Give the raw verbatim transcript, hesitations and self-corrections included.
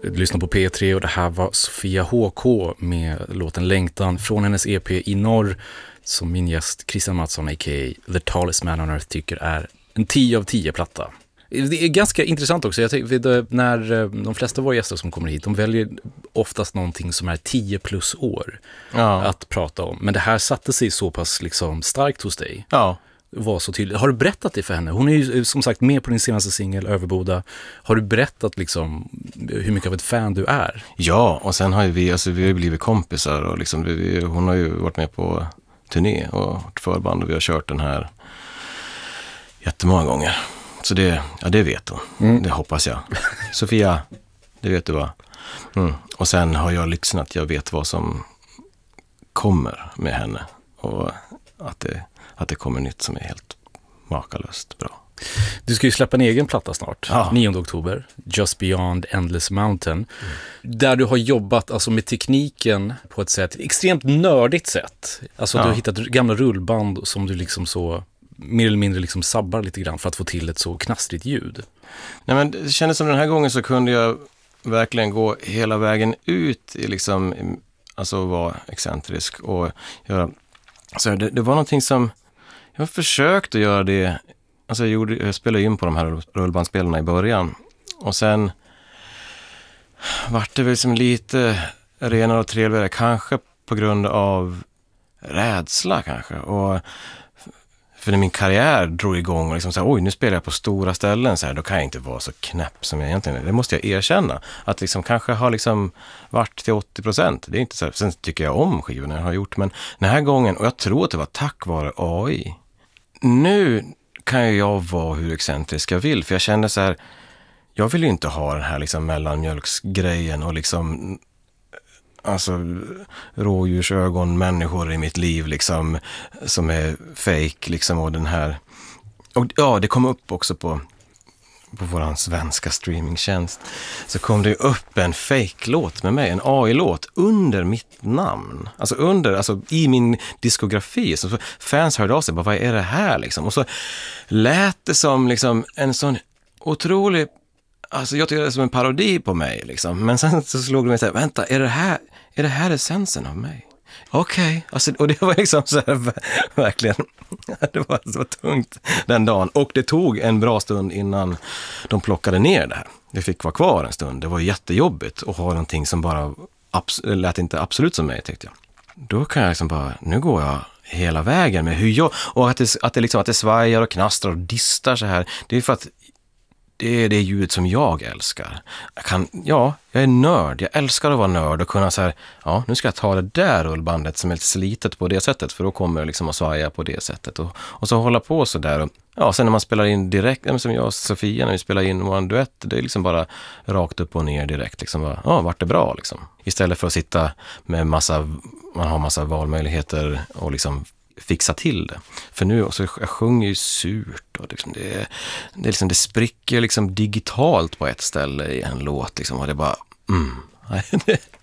Du lyssnar på P tre och det här var Sofia H K med låten Längtan från hennes E P I norr som min gäst Christian Mattsson a k a. The Tallest Man on Earth tycker är en tio av tio platta. Det är ganska intressant också. Jag tänkte, när de flesta av våra gäster som kommer hit, de väljer oftast någonting som är tio plus år ja. att prata om. Men det här satte sig så pass liksom starkt hos dig. Ja. Var så tydligt. Har du berättat det för henne? Hon är ju som sagt med på din senaste singel Överboda. Har du berättat liksom hur mycket av ett fan du är? Ja, och sen har ju vi, alltså vi har ju blivit kompisar och liksom vi, hon har ju varit med på turné och varit förband och vi har kört den här jättemånga gånger. Så det, ja det vet hon. Mm. Det hoppas jag. Sofia, det vet du va? Mm. Och sen har jag lyssnat, jag vet vad som kommer med henne och att det att det kommer nytt som är helt makalöst bra. Du ska ju släppa en egen platta snart, ja. nionde oktober, Just Beyond Endless Mountain, mm. där du har jobbat alltså med tekniken på ett sätt, extremt nördigt sätt. Alltså ja. Du har hittat gamla rullband som du liksom så mer eller mindre liksom sabbar lite grann för att få till ett så knastrigt ljud. Nej, men det kändes som den här gången så kunde jag verkligen gå hela vägen ut i liksom, alltså vara excentrisk och göra, alltså det, det var någonting som jag försökte göra det. Alltså jag, gjorde, jag spelade in på de här rullbandspelarna i början. Och sen vart det väl som lite renare och trevligare. Kanske på grund av rädsla kanske. Och för när min karriär drog igång och liksom så här, oj nu spelar jag på stora ställen så här, då kan jag inte vara så knäpp som jag egentligen är. Det måste jag erkänna. Att liksom kanske har liksom varit till åttio procent. Det är inte så här, sen tycker jag om skivorna jag har gjort. Men den här gången, och jag tror att det var tack vare A I. Nu kan ju jag vara hur excentrisk jag vill. För jag kände så här, jag vill ju inte ha den här liksom mellanmjölksgrejen och liksom alltså rådjursögon människor i mitt liv liksom som är fake liksom och den här och ja, det kom upp också på på våran svenska streamingtjänst så kom det upp en fake-låt med mig, en A I-låt under mitt namn. Alltså under, alltså i min diskografi. Så fans hörde av sig, bara, vad är det här liksom? Och så lät det som liksom en sån otrolig, alltså jag tycker det är som en parodi på mig liksom. Men sen så slog det mig så här, vänta, är det här, är det här essensen av mig? Okej, okay. Alltså, och det var liksom så här, verkligen, det var så tungt den dagen. Och det tog en bra stund innan de plockade ner det här. Det fick vara kvar en stund. Det var jättejobbigt att ha någonting som bara abs- lät inte absolut som mig, tyckte jag. Då kan jag liksom bara, nu går jag hela vägen med hur jag, och att det, att det, liksom, att det svajar och knastrar och distar så här. Det är för att det är det ljud som jag älskar. Jag kan, ja, jag är nörd. Jag älskar att vara nörd och kunna så här, ja, nu ska jag ta det där rullbandet som är lite slitet på det sättet, för då kommer det liksom att svaja på det sättet. Och, och så hålla på så där. Och, ja, sen när man spelar in direkt, som jag och Sofia, när vi spelar in vår duett, det är liksom bara rakt upp och ner direkt. Liksom bara, ja, vart det bra liksom. Istället för att sitta med massa, man har massa valmöjligheter och liksom fixa till det. För nu, så jag sjunger ju surt och liksom det, det, liksom, det spricker liksom digitalt på ett ställe i en låt liksom, och det bara mm.